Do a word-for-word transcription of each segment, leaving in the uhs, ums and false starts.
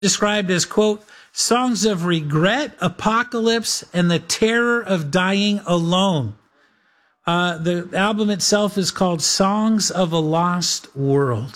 described as, quote, songs of regret, apocalypse, and the terror of dying alone. Uh, the album itself is called Songs of a Lost World.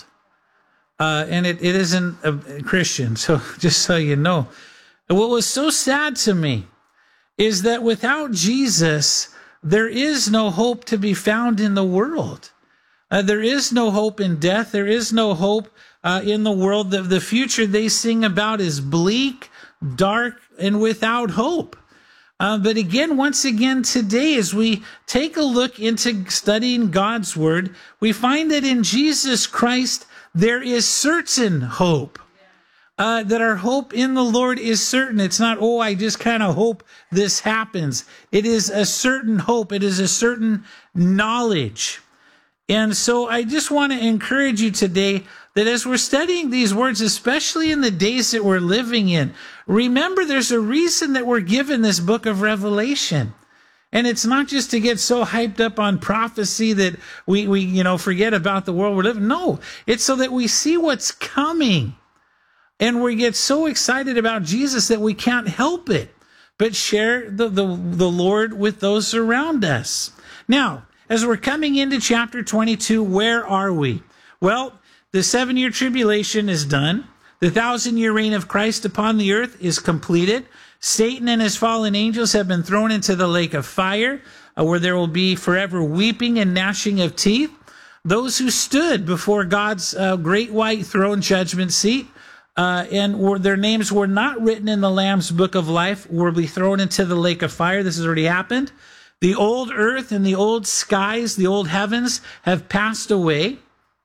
Uh, and it, it isn't a Christian, so just so you know. And what was so sad to me is that without Jesus, there is no hope to be found in the world. Uh, there is no hope in death. There is no hope uh, in the world. The, the future they sing about is bleak, dark, and without hope. Uh, but again, once again, today, as we take a look into studying God's Word, we find that in Jesus Christ, there is certain hope. Uh, that our hope in the Lord is certain. It's not, oh, I just kind of hope this happens. It is a certain hope. It is a certain knowledge. And so I just want to encourage you today that as we're studying these words, especially in the days that we're living in, remember there's a reason that we're given this book of Revelation. And it's not just to get so hyped up on prophecy that we, we you know, forget about the world we're living. No, it's so that we see what's coming. And we get so excited about Jesus that we can't help it but share the, the, the Lord with those around us. Now, as we're coming into chapter twenty-two, where are we? Well, the seven-year tribulation is done. The thousand-year reign of Christ upon the earth is completed. Satan and his fallen angels have been thrown into the lake of fire, uh, where there will be forever weeping and gnashing of teeth. Those who stood before God's uh, great white throne judgment seat, Uh, and were, their names were not written in the Lamb's book of life, will be thrown into the lake of fire. This has already happened. The old earth and the old skies, the old heavens have passed away.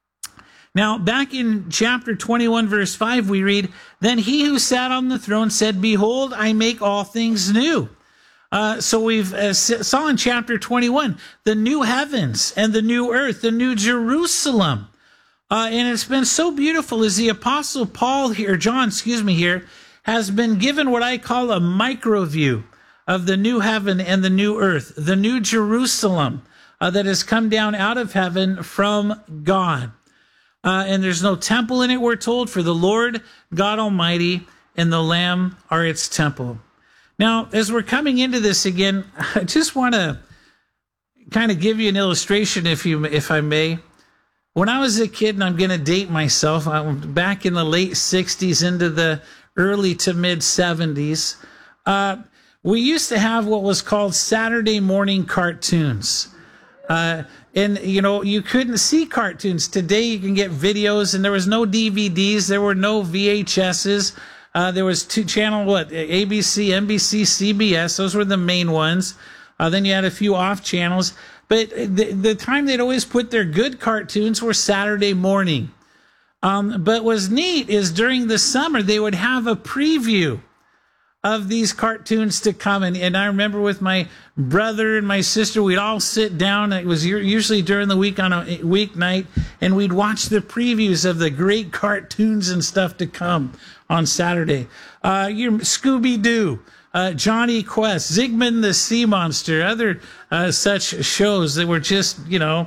Now, back in chapter twenty-one, verse five, we read, "Then he who sat on the throne said, Behold, I make all things new." Uh, so we've uh, saw in chapter twenty-one, the new heavens and the new earth, the new Jerusalem. Uh, and it's been so beautiful as the Apostle Paul here, John, excuse me here, has been given what I call a micro view of the new heaven and the new earth, the new Jerusalem uh, that has come down out of heaven from God. Uh, and there's no temple in it, we're told, for the Lord God Almighty and the Lamb are its temple. Now, as we're coming into this again, I just want to kind of give you an illustration, if you, if I may. When I was a kid, and I'm going to date myself, I'm back in the late sixties into the early to mid seventies, uh, we used to have what was called Saturday morning cartoons. Uh, and, you know, you couldn't see cartoons. Today you can get videos, and there was no D V Ds, there were no V H S's. Uh, there was two channel, what, A B C, N B C, C B S. Those were the main ones. Uh, then you had a few off channels. But the, the time they'd always put their good cartoons were Saturday morning. Um, but what's neat is during the summer, they would have a preview of these cartoons to come. And, and I remember with my brother and my sister, we'd all sit down. It was usually during the week on a weeknight, and we'd watch the previews of the great cartoons and stuff to come on Saturday. Uh, your Scooby-Doo. Uh, Johnny Quest, Zygmunt the Sea Monster, other uh, such shows that were just, you know,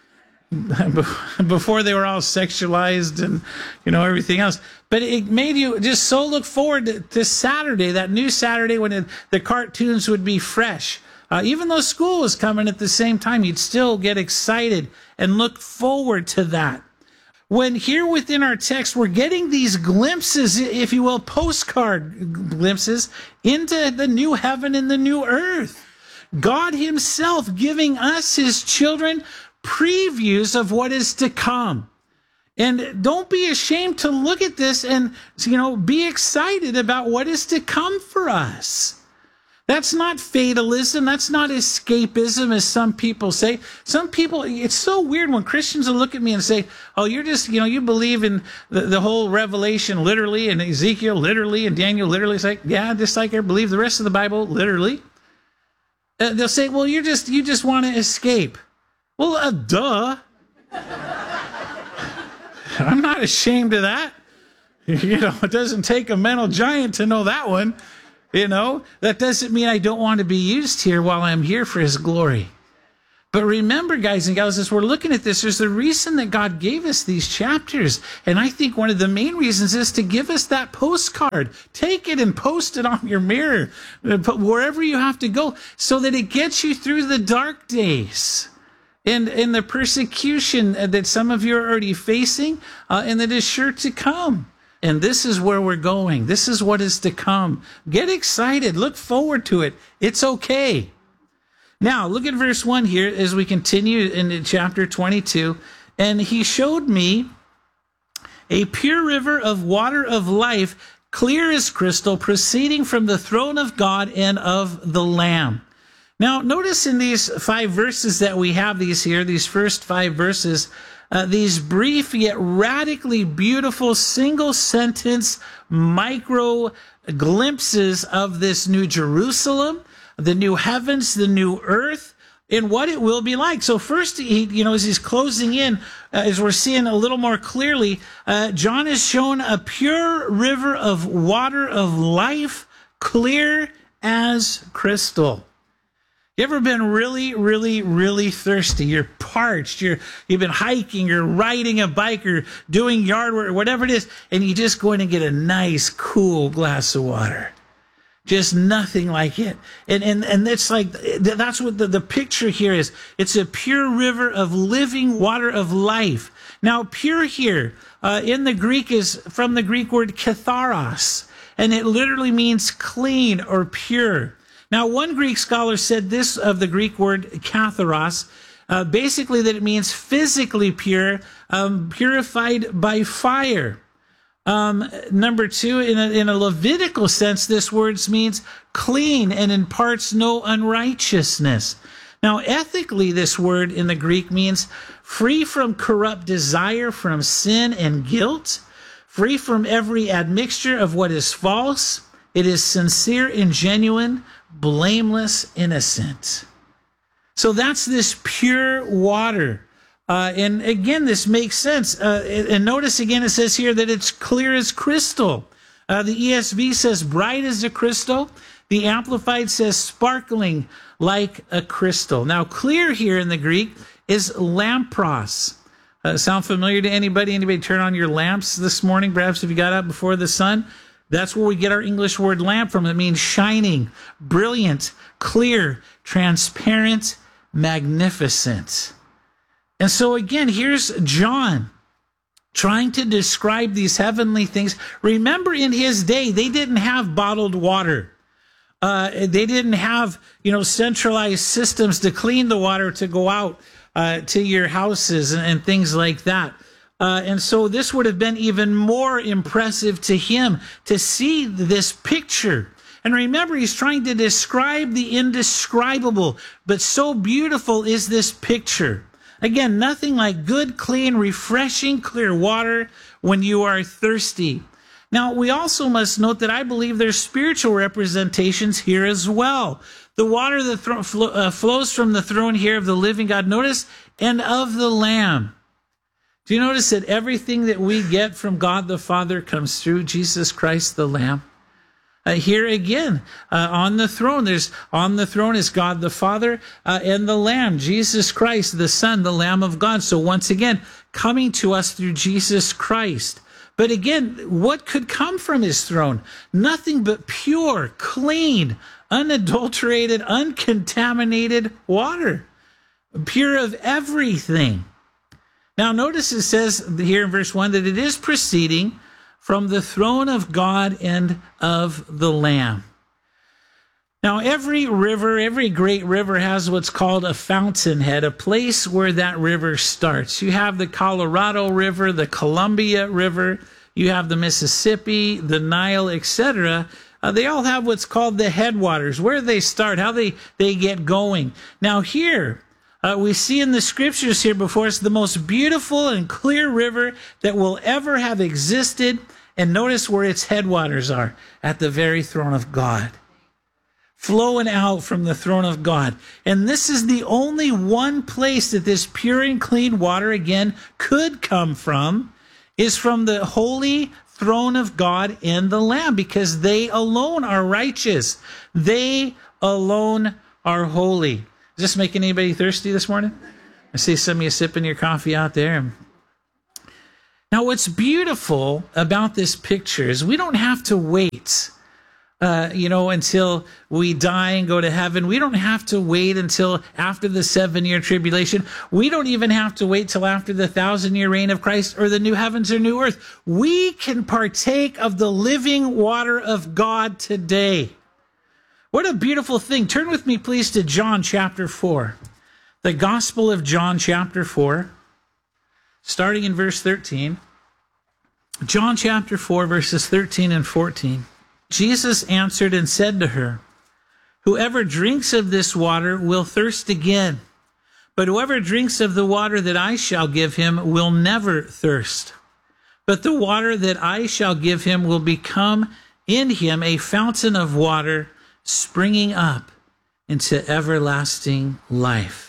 before they were all sexualized and, you know, everything else. But it made you just so look forward to, to Saturday, that new Saturday when it, the cartoons would be fresh. Uh, even though school was coming at the same time, you'd still get excited and look forward to that. When here within our text, we're getting these glimpses, if you will, postcard glimpses into the new heaven and the new earth. God himself giving us, his children, previews of what is to come. And don't be ashamed to look at this and, you know, be excited about what is to come for us. That's not fatalism. That's not escapism, as some people say. Some people, it's so weird when Christians will look at me and say, oh, you're just, you know, you believe in the, the whole Revelation literally, and Ezekiel literally, and Daniel literally. It's like, yeah, just like I believe the rest of the Bible literally. Uh, they'll say, well, you're just, you just want to escape. Well, uh, duh. I'm not ashamed of that. You know, it doesn't take a mental giant to know that one. You know, that doesn't mean I don't want to be used here while I'm here for his glory. But remember, guys and gals, as we're looking at this, there's a reason that God gave us these chapters. And I think one of the main reasons is to give us that postcard. Take it and post it on your mirror, wherever you have to go, so that it gets you through the dark days and, and the persecution that some of you are already facing, uh, and that is sure to come. And this is where we're going. This is what is to come. Get excited. Look forward to it. It's okay. Now, look at verse one here as we continue into chapter twenty-two. And he showed me a pure river of water of life, clear as crystal, proceeding from the throne of God and of the Lamb. Now, notice in these five verses that we have these here, these first five verses, uh, these brief yet radically beautiful single sentence micro glimpses of this new Jerusalem, the new heavens, the new earth, and what it will be like. So first, he, you know, as he's closing in, uh, as we're seeing a little more clearly, uh, John is shown a pure river of water of life, clear as crystal. You ever been really, really, really thirsty? You're parched. You're, you've been hiking, you're riding a bike, or doing yard work, or whatever it is, and you just go in and get a nice, cool glass of water. Just nothing like it. And and and it's like, that's what the, the picture here is. It's a pure river of living water of life. Now, pure here uh, in the Greek is from the Greek word katharos, and it literally means clean or pure. Now, one Greek scholar said this of the Greek word katharos, uh, basically that it means physically pure, um, purified by fire. Um, number two, in a, in a Levitical sense, this word means clean and imparts no unrighteousness. Now, ethically, this word in the Greek means free from corrupt desire, from sin and guilt, free from every admixture of what is false. It is sincere and genuine, blameless, innocent. So that's this pure water. Uh, and again, this makes sense. Uh, and notice again, it says here that it's clear as crystal. Uh, the E S V says bright as a crystal. The Amplified says sparkling like a crystal. Now, clear here in the Greek is lampros. Uh, sound familiar to anybody? Anybody turn on your lamps this morning? Perhaps if you got up before the sun? That's where we get our English word lamp from. It means shining, brilliant, clear, transparent, magnificent. And so again, here's John trying to describe these heavenly things. Remember, in his day, they didn't have bottled water. Uh, they didn't have, you know, centralized systems to clean the water to go out uh, to your houses and, and things like that. Uh, and so this would have been even more impressive to him to see this picture. And remember, he's trying to describe the indescribable, but so beautiful is this picture. Again, nothing like good, clean, refreshing, clear water when you are thirsty. Now, we also must note that I believe there's spiritual representations here as well. The water that thro- flo- uh, flows from the throne here of the living God, notice, and of the Lamb. Do you notice that everything that we get from God the Father comes through Jesus Christ the Lamb? Uh, here again, uh, on the throne, there's on the throne is God the Father uh, and the Lamb, Jesus Christ, the Son, the Lamb of God. So once again, coming to us through Jesus Christ. But again, what could come from his throne? Nothing but pure, clean, unadulterated, uncontaminated water, pure of everything. Now notice it says here in verse one that it is proceeding from the throne of God and of the Lamb. Now, every river, every great river has what's called a fountainhead, a place where that river starts. You have the Colorado River, the Columbia River, you have the Mississippi, the Nile, et cetera. Uh, they all have what's called the headwaters, where they start, how they, they get going. Now, here, Uh, we see in the scriptures here before us the most beautiful and clear river that will ever have existed. And notice where its headwaters are, at the very throne of God, flowing out from the throne of God. And this is the only one place that this pure and clean water, again, could come from, is from the holy throne of God and the Lamb, because they alone are righteous. They alone are holy. Is this making anybody thirsty this morning? I see some of you sipping your coffee out there. Now, what's beautiful about this picture is we don't have to wait, uh, you know, until we die and go to heaven. We don't have to wait until after the seven-year tribulation. We don't even have to wait till after the thousand-year reign of Christ or the new heavens or new earth. We can partake of the living water of God today. What a beautiful thing. Turn with me, please, to John chapter four. The Gospel of John chapter four. Starting in verse thirteen, John chapter four, verses thirteen and fourteen. Jesus answered and said to her, "Whoever drinks of this water will thirst again, but whoever drinks of the water that I shall give him will never thirst. But the water that I shall give him will become in him a fountain of water springing up into everlasting life."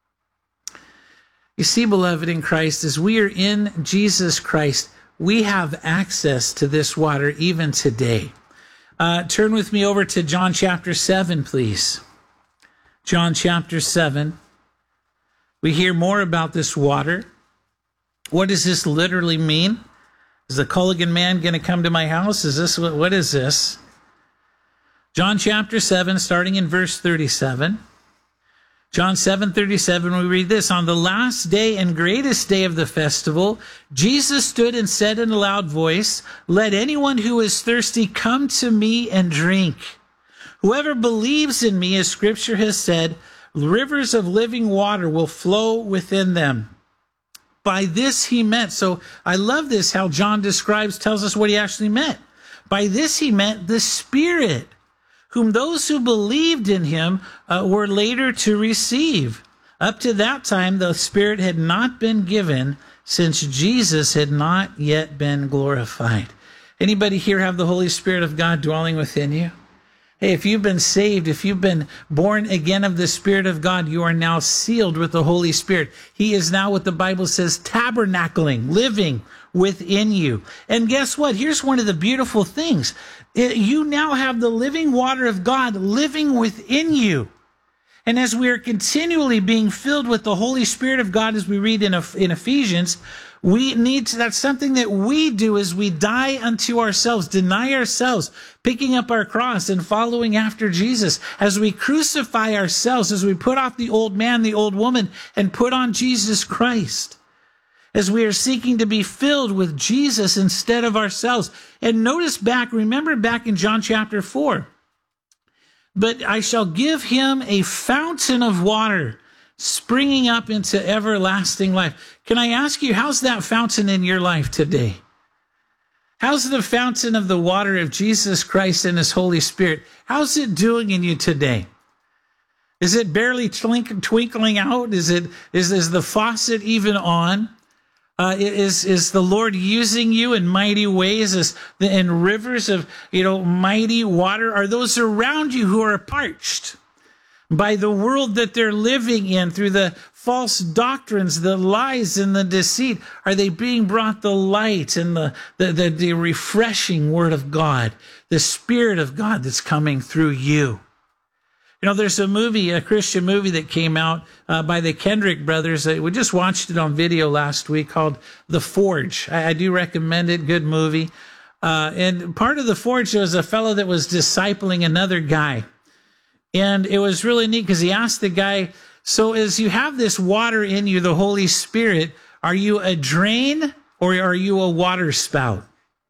You see, beloved in Christ, as we are in Jesus Christ, we have access to this water even today. Uh, turn with me over to John chapter seven, please. John chapter seven. We hear more about this water. What does this literally mean? Is the Culligan man going to come to my house? Is this what, what is this? John chapter seven, starting in verse thirty-seven. John seven thirty-seven, we read this: "On the last day and greatest day of the festival, Jesus stood and said in a loud voice, 'Let anyone who is thirsty come to me and drink. Whoever believes in me, as Scripture has said, rivers of living water will flow within them.'" By this he meant, so I love this, how John describes, tells us what he actually meant. By this he meant the Spirit, whom those who believed in him uh, were later to receive. Up to that time, the Spirit had not been given, since Jesus had not yet been glorified. Anybody here have the Holy Spirit of God dwelling within you? Hey, if you've been saved, if you've been born again of the Spirit of God, you are now sealed with the Holy Spirit. He is now, what the Bible says, tabernacling, living within you. And guess what? Here's one of the beautiful things. You now have the living water of God living within you. And as we are continually being filled with the Holy Spirit of God, as we read in, in Ephesians, we need to, that's something that we do as we die unto ourselves, deny ourselves, picking up our cross and following after Jesus. As we crucify ourselves, as we put off the old man, the old woman, and put on Jesus Christ. As we are seeking to be filled with Jesus instead of ourselves. And notice back, remember back in John chapter four. "But I shall give him a fountain of water springing up into everlasting life." Can I ask you, how's that fountain in your life today? How's the fountain of the water of Jesus Christ and his Holy Spirit? How's it doing in you today? Is it barely twink- twinkling out? Is it, is, is the faucet even on? Uh, is, is the Lord using you in mighty ways, as the, in rivers of, you know, mighty water? Are those around you who are parched by the world that they're living in, through the false doctrines, the lies and the deceit? Are they being brought the light and the, the, the, the refreshing word of God, the Spirit of God that's coming through you? You know, there's a movie, a Christian movie that came out uh, by the Kendrick brothers. Uh, we just watched it on video last week, called The Forge. I, I do recommend it. Good movie. Uh, and part of The Forge, there was a fellow that was discipling another guy. And it was really neat because he asked the guy, so as you have this water in you, the Holy Spirit, are you a drain or are you a water spout?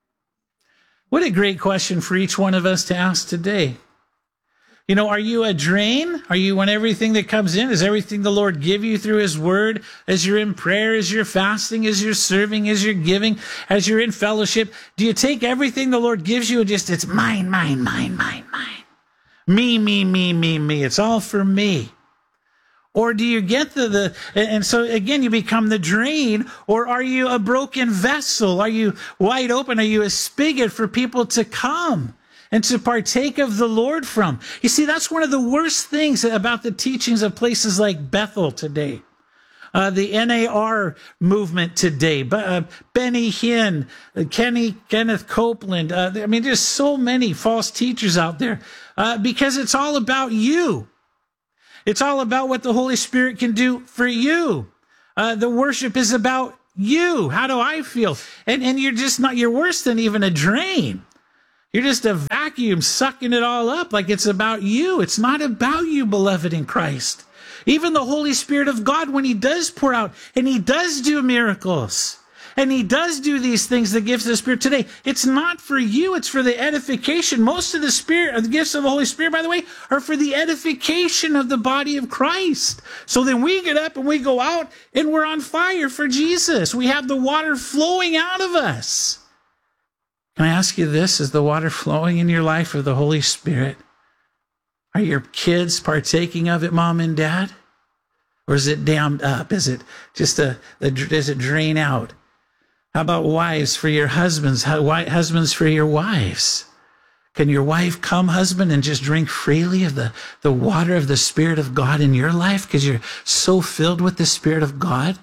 What a great question for each one of us to ask today. You know, are you a drain? Are you, when everything that comes in, is everything the Lord give you through his word, as you're in prayer, as you're fasting, as you're serving, as you're giving, as you're in fellowship? Do you take everything the Lord gives you and just, it's mine, mine, mine, mine, mine. Me, me, me, me, me. It's all for me. Or do you get the, the, and so again, you become the drain, or are you a broken vessel? Are you wide open? Are you a spigot for people to come and to partake of the Lord from? You see, that's one of the worst things about the teachings of places like Bethel today. Uh, the N A R movement today, uh, Benny Hinn, uh, Kenny, Kenneth Copeland. Uh, I mean, there's so many false teachers out there uh, because it's all about you. It's all about what the Holy Spirit can do for you. Uh, the worship is about you. How do I feel? And, and you're just not, you're worse than even a drain. You're just a vacuum sucking it all up like it's about you. It's not about you, beloved in Christ. Even the Holy Spirit of God, when he does pour out and he does do miracles and he does do these things, the gifts of the Spirit today, it's not for you. It's for the edification. Most of the Spirit, of the gifts of the Holy Spirit, by the way, are for the edification of the body of Christ. So then we get up and we go out and we're on fire for Jesus. We have the water flowing out of us. Can I ask you this? Is the water flowing in your life of the Holy Spirit? Are your kids partaking of it, mom and dad? Or is it dammed up? Is it just a, a does it drain out? How about wives for your husbands? How, why, husbands for your wives? Can your wife come, husband, and just drink freely of the, the water of the Spirit of God in your life because you're so filled with the Spirit of God?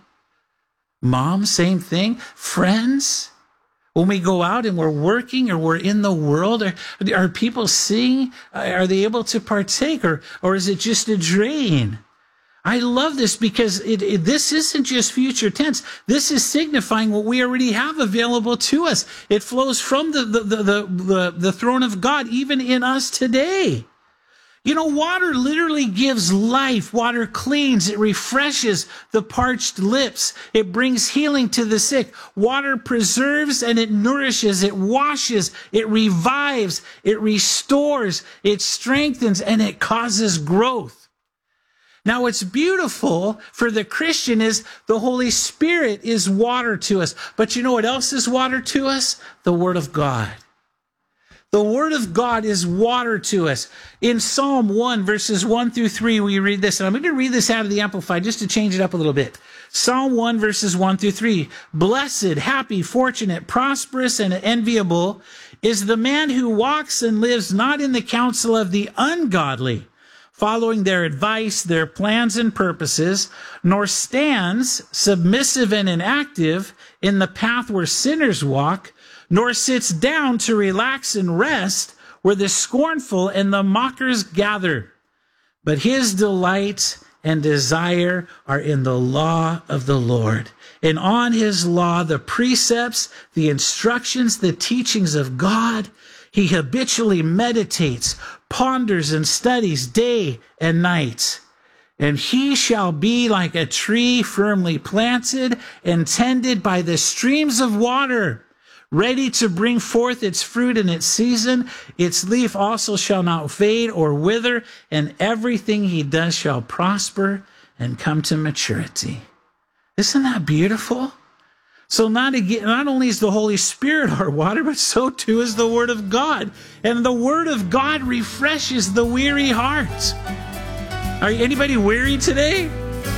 Mom, same thing. Friends? When we go out and we're working or we're in the world, are, are people seeing? Are they able to partake, or, or is it just a drain? I love this because it, it, this isn't just future tense. This is signifying what we already have available to us. It flows from the, the, the, the, the, the throne of God, even in us today. You know, water literally gives life. Water cleans. It refreshes the parched lips. It brings healing to the sick. Water preserves and it nourishes. It washes. It revives. It restores. It strengthens and it causes growth. Now, what's beautiful for the Christian is the Holy Spirit is water to us. But you know what else is water to us? The Word of God. The Word of God is water to us. In Psalm one, verses one through three, we read this. And I'm going to read this out of the Amplified just to change it up a little bit. Psalm one, verses one through three. Blessed, happy, fortunate, prosperous, and enviable is the man who walks and lives not in the counsel of the ungodly, following their advice, their plans and purposes, nor stands submissive and inactive in the path where sinners walk, nor sits down to relax and rest where the scornful and the mockers gather. But his delight and desire are in the law of the Lord. And on his law, the precepts, the instructions, the teachings of God, he habitually meditates, ponders, and studies day and night. And he shall be like a tree firmly planted and tended by the streams of water, ready to bring forth its fruit in its season. Its leaf also shall not fade or wither, and everything he does shall prosper and come to maturity. Isn't that beautiful? So not, again, not only is the Holy Spirit our water, but so too is the Word of God. And the Word of God refreshes the weary heart. Are anybody weary today?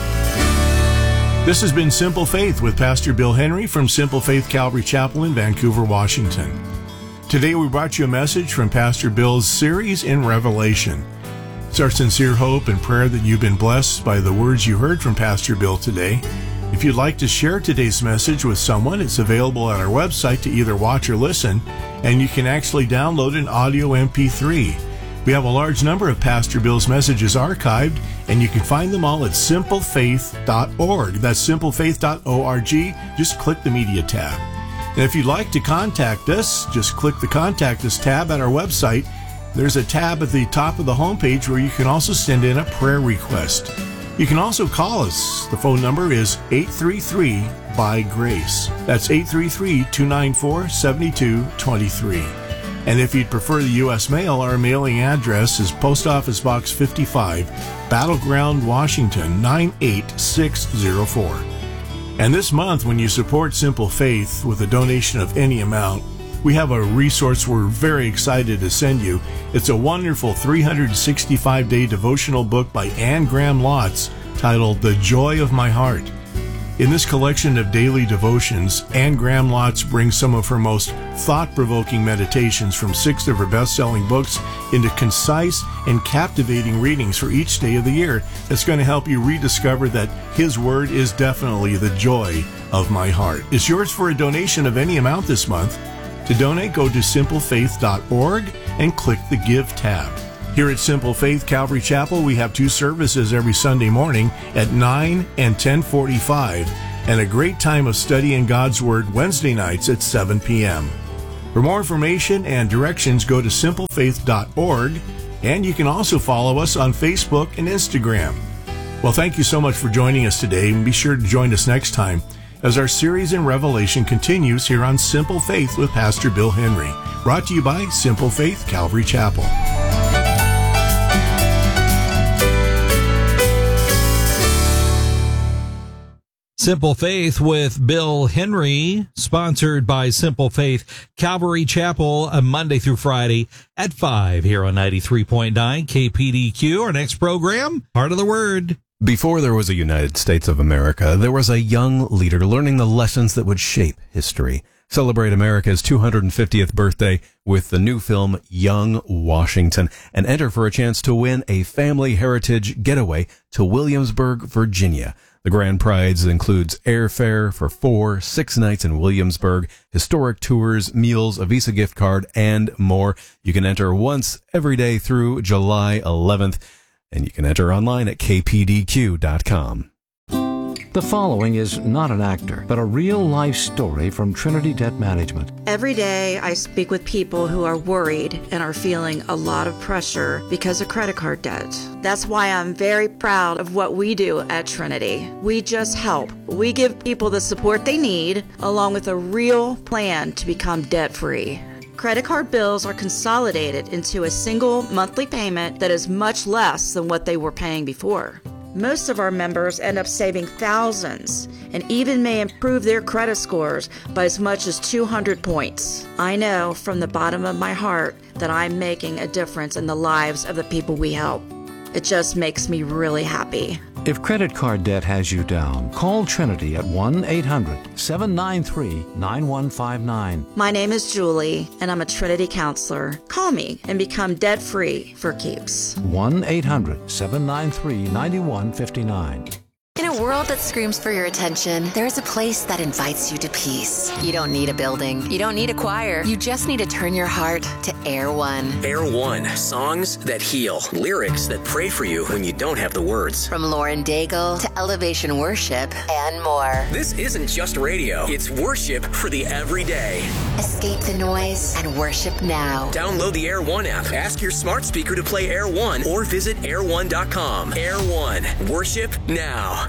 This has been Simple Faith with Pastor Bill Henry from Simple Faith Calvary Chapel in Vancouver, Washington. Today we brought you a message from Pastor Bill's series in Revelation. It's our sincere hope and prayer that you've been blessed by the words you heard from Pastor Bill today. If you'd like to share today's message with someone, it's available at our website to either watch or listen, and you can actually download an audio M P three. We have a large number of Pastor Bill's messages archived, and you can find them all at simple faith dot org. That's simple faith dot org. Just click the media tab. And if you'd like to contact us, just click the Contact Us tab at our website. There's a tab at the top of the homepage where you can also send in a prayer request. You can also call us. The phone number is eight three three, B Y, GRACE. That's eight three three, two nine four, seven two two three. And if you'd prefer the U S mail, our mailing address is Post Office Box fifty-five, Battleground, Washington, nine eight six zero four. And this month, when you support Simple Faith with a donation of any amount, we have a resource we're very excited to send you. It's a wonderful three hundred sixty-five day devotional book by Anne Graham Lotz titled The Joy of My Heart. In this collection of daily devotions, Anne Graham Lotz brings some of her most thought-provoking meditations from six of her best-selling books into concise and captivating readings for each day of the year that's going to help you rediscover that His Word is definitely the joy of my heart. It's yours for a donation of any amount this month. To donate, go to simple faith dot org and click the Give tab. Here at Simple Faith Calvary Chapel, we have two services every Sunday morning at nine and ten forty-five, and a great time of studying God's Word Wednesday nights at seven p.m. For more information and directions, go to simple faith dot org, and you can also follow us on Facebook and Instagram. Well, thank you so much for joining us today, and be sure to join us next time as our series in Revelation continues here on Simple Faith with Pastor Bill Henry, brought to you by Simple Faith Calvary Chapel. Simple Faith with Bill Henry, sponsored by Simple Faith Calvary Chapel, uh, Monday through Friday at five here on ninety-three point nine K P D Q. Our next program, Heart of the Word. Before there was a United States of America, there was a young leader learning the lessons that would shape history. Celebrate America's two hundred fiftieth birthday with the new film Young Washington, and enter for a chance to win a family heritage getaway to Williamsburg, Virginia. The grand prize includes airfare for four, six nights in Williamsburg, historic tours, meals, a Visa gift card, and more. You can enter once every day through July eleventh, and you can enter online at k p d q dot com. The following is not an actor, but a real-life story from Trinity Debt Management. Every day I speak with people who are worried and are feeling a lot of pressure because of credit card debt. That's why I'm very proud of what we do at Trinity. We just help. We give people the support they need, along with a real plan to become debt-free. Credit card bills are consolidated into a single monthly payment that is much less than what they were paying before. Most of our members end up saving thousands and even may improve their credit scores by as much as two hundred points. I know from the bottom of my heart that I'm making a difference in the lives of the people we help. It just makes me really happy. If credit card debt has you down, call Trinity at one eight hundred seven nine three nine one five nine. My name is Julie, and I'm a Trinity counselor. Call me and become debt-free for keeps. one eight hundred seven nine three nine one five nine. In a world that screams for your attention, there's a place that invites you to peace. You don't need a building. You don't need a choir. You just need to turn your heart to Air One. Air One, songs that heal, lyrics that pray for you when you don't have the words. From Lauren Daigle to Elevation Worship and more. This isn't just radio. It's worship for the everyday. Escape the noise and worship now. Download the Air One app. Ask your smart speaker to play Air One or visit air one dot com. Air One, worship now.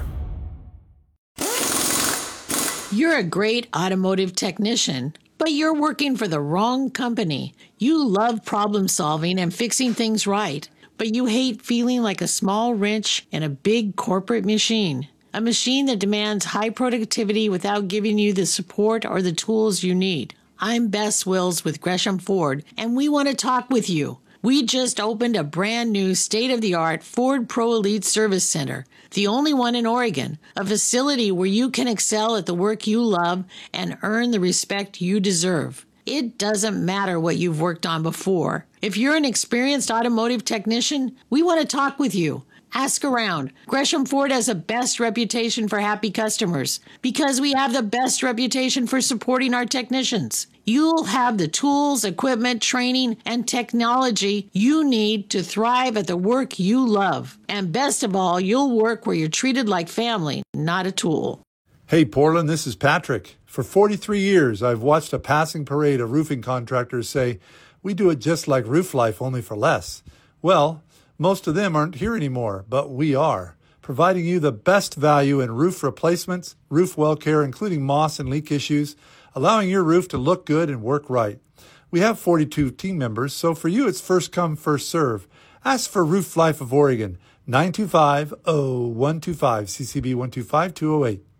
You're a great automotive technician, but you're working for the wrong company. You love problem solving and fixing things right, but you hate feeling like a small wrench in a big corporate machine. A machine that demands high productivity without giving you the support or the tools you need. I'm Bess Wills with Gresham Ford, and we want to talk with you. We just opened a brand new state-of-the-art Ford Pro Elite Service Center, the only one in Oregon, a facility where you can excel at the work you love and earn the respect you deserve. It doesn't matter what you've worked on before. If you're an experienced automotive technician, we want to talk with you. Ask around. Gresham Ford has the best reputation for happy customers because we have the best reputation for supporting our technicians. You'll have the tools, equipment, training, and technology you need to thrive at the work you love. And best of all, you'll work where you're treated like family, not a tool. Hey, Portland, this is Patrick. For forty-three years, I've watched a passing parade of roofing contractors say, we do it just like Roof Life, only for less. Well, most of them aren't here anymore, but we are, providing you the best value in roof replacements, roof well care, including moss and leak issues, allowing your roof to look good and work right. We have forty-two team members, so for you it's first come, first serve. Ask for Roof Life of Oregon, nine two five, zero one two five, C C B one two five two zero eight.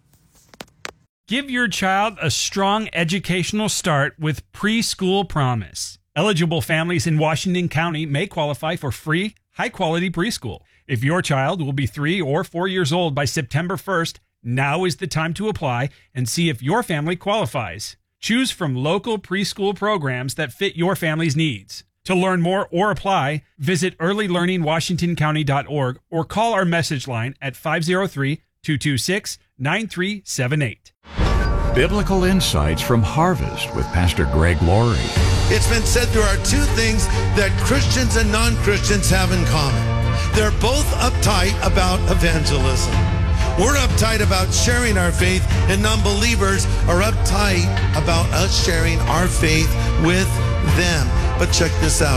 Give your child a strong educational start with Preschool Promise. Eligible families in Washington County may qualify for free, high-quality preschool. If your child will be three or four years old by September first, now is the time to apply and see if your family qualifies. Choose from local preschool programs that fit your family's needs. To learn more or apply, visit early learning washington county dot org or call our message line at five oh three, two two six, nine three seven eight. Biblical Insights from Harvest with Pastor Greg Laurie. It's been said there are two things that Christians and non-Christians have in common. They're both uptight about evangelism. We're uptight about sharing our faith, and non-believers are uptight about us sharing our faith with them. But check this out.